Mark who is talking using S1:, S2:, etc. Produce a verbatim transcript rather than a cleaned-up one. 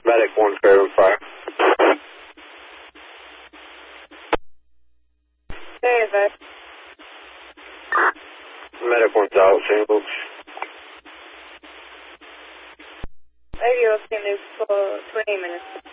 S1: Medic one, Fairwood Fire.
S2: Hey, Vet.
S1: Medic one's out, Saint Luke's.
S2: Radio can is for twenty minutes.